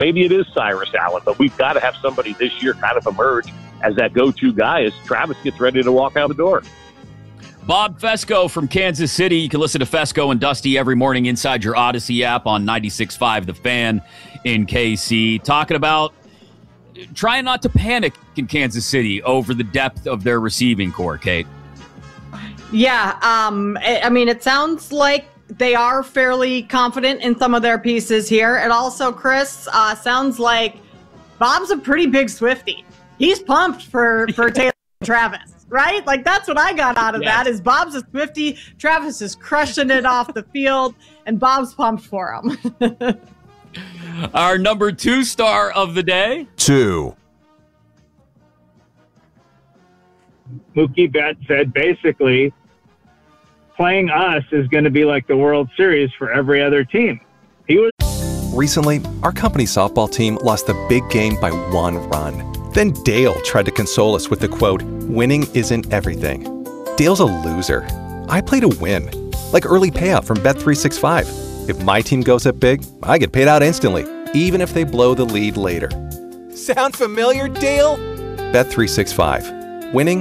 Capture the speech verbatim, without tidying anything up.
Maybe it is Cyrus Allen, but we've got to have somebody this year kind of emerge as that go-to guy as Travis gets ready to walk out the door. Bob Fesco from Kansas City. You can listen to Fesco and Dusty every morning inside your Odyssey app on ninety-six point five The Fan in K C. Talking about trying not to panic in Kansas City over the depth of their receiving core, Kate. Yeah, um, I mean, it sounds like they are fairly confident in some of their pieces here. And also, Chris, uh, sounds like Bob's a pretty big Swiftie. He's pumped for, for Taylor Travis, right? Like, that's what I got out of yes. that is Bob's a Swiftie, Travis is crushing it off the field, and Bob's pumped for him. Our number two star of the day. Two. Mookie Betts said basically playing us is going to be like the World Series for every other team. He was. Recently, our company softball team lost the big game by one run. Then Dale tried to console us with the quote, "Winning isn't everything." Dale's a loser. I play to win. Like early payout from Bet three sixty-five. If my team goes up big, I get paid out instantly, even if they blow the lead later. Sound familiar, Dale? Bet three sixty-five. Winning